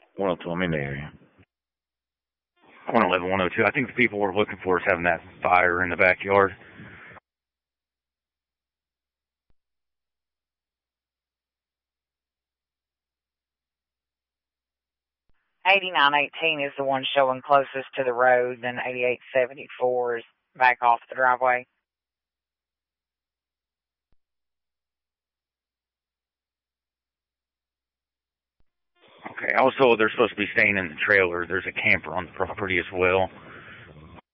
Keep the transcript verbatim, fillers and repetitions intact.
one oh two, I'm in the area. one eleven, one oh two. I think the people we're looking for is having that fire in the backyard. eighty-nine eighteen is the one showing closest to the road, then eighty-eight seventy-four is back off the driveway. Okay. Also, they're supposed to be staying in the trailer. There's a camper on the property as well.